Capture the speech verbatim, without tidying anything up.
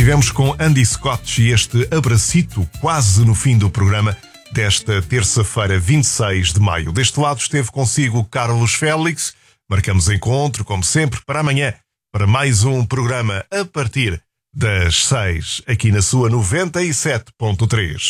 Estivemos com Andy Scott e este abracito quase no fim do programa desta terça-feira, vinte e seis de maio. Deste lado esteve consigo Carlos Félix. Marcamos encontro, como sempre, para amanhã, para mais um programa a partir das seis, aqui na sua noventa e sete ponto três.